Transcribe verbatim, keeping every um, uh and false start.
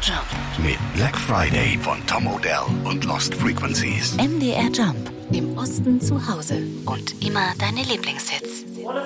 Jump. Mit Black Friday von Tom Odell und Lost Frequencies. M D R Jump. Im Osten zu Hause. Und immer deine Lieblingshits.